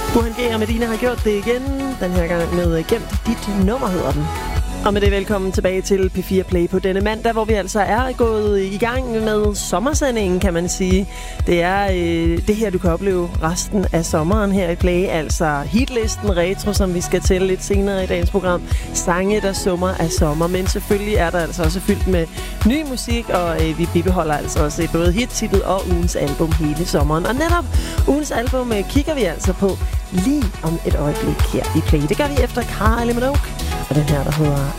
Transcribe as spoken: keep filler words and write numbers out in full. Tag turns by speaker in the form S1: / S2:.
S1: Burhan G og Medina har gjort det igen. Den her gang med Gemt dit nummer hedder den. Og med det velkommen tilbage til P fire Play på denne mandag, hvor vi altså er gået i gang med sommersendingen, kan man sige. Det er øh, det her, du kan opleve resten af sommeren her i Play. Altså hitlisten retro, som vi skal til lidt senere i dagens program. Sange, der summer af sommer. Men selvfølgelig er der altså også fyldt med ny musik, og øh, vi bibeholder altså også både hittitlet og ugens album hele sommeren. Og netop ugens album øh, kigger vi altså på lige om et øjeblik her i Play. Det gør vi efter Kylie Minogue. Og den her, der hedder